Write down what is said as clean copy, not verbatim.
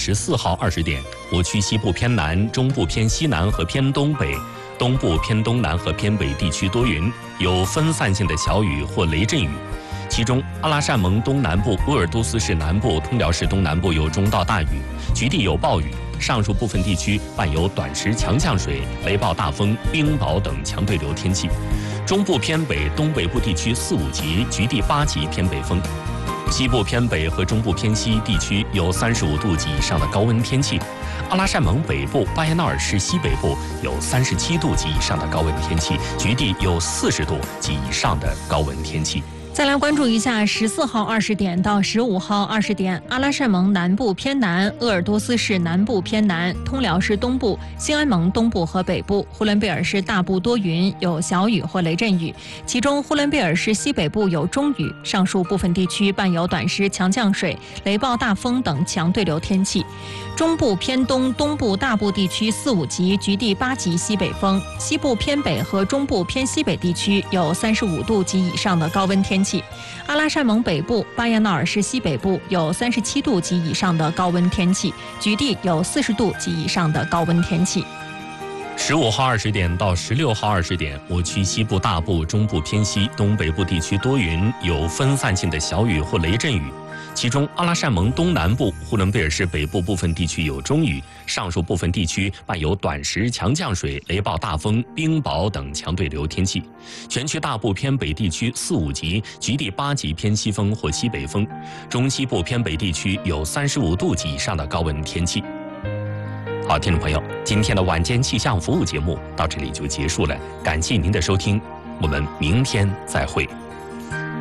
14号20点，我区西部偏南、中部偏西南和偏东北、东部偏东南和偏北地区多云，有分散性的小雨或雷阵雨。其中，阿拉善盟东南部、鄂尔多斯市南部、通辽市东南部有中到大雨，局地有暴雨。上述部分地区伴有短时强降水、雷暴大风、冰雹等强对流天气。中部偏北、东北部地区4、5级，局地8级偏北风。西部偏北和中部偏西地区有35度及以上的高温天气。阿拉善盟北部、巴彦淖尔市西北部有37度及以上的高温天气，局地有40度及以上的高温天气。 再来关注一下14号20点到15号20点，阿拉善盟南部偏南、鄂尔多斯市南部偏南、通辽市东部、兴安盟东部和北部、呼伦贝尔市大部多云，有小雨或雷阵雨。其中，呼伦贝尔市西北部有中雨，上述部分地区伴有短时强降水、雷暴大风等强对流天气。中部偏东、东部大部地区4、5级，局地8级西北风。西部偏北和中部偏西北地区有35度及以上的高温天气。阿拉善盟北部、巴彦淖尔市西北部有37度及以上的高温天气，局地有40度及以上的高温天气。 15号20点到16号20点，我区西部大部、中部偏西、东北部地区多云，有分散性的小雨或雷阵雨。其中，阿拉善盟东南部、呼伦贝尔市北部部分地区有中雨，上述部分地区伴有短时强降水、雷暴大风、冰雹等强对流天气。全区大部偏北地区4、5级，局地8级偏西风或西北风。中西部偏北地区有35度及以上的高温天气。好，听众朋友，今天的晚间气象服务节目到这里就结束了，感谢您的收听，我们明天再会。